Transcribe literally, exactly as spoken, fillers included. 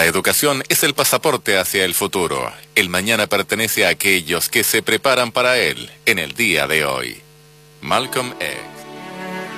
educación es el pasaporte hacia el futuro. El mañana pertenece a aquellos que se preparan para él en el día de hoy. Malcolm X.